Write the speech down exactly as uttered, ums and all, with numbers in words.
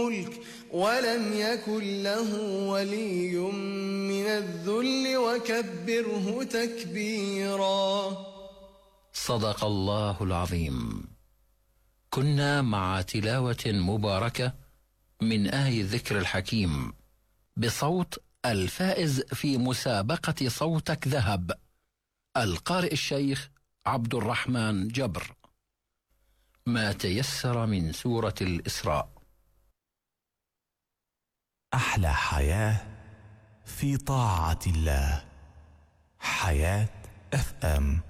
الملك ولم يكن له ولي من الذل وكبره تكبيرا. صدق الله العظيم. كنا مع تلاوة مباركة من آي الذكر الحكيم بصوت الفائز في مسابقة صوتك ذهب، القارئ الشيخ عبد الرحمن جبر. ما تيسر من سورة الإسراء. أحلى حياة في طاعة الله. حياة اف ام.